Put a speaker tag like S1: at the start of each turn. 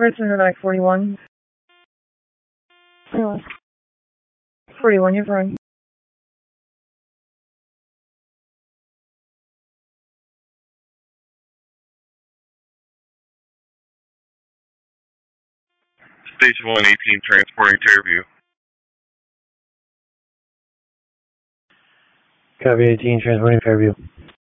S1: Princeton, Hermac 41. 41, you're fine.
S2: Station 118, transporting Fairview.
S3: Copy 18, transporting Fairview.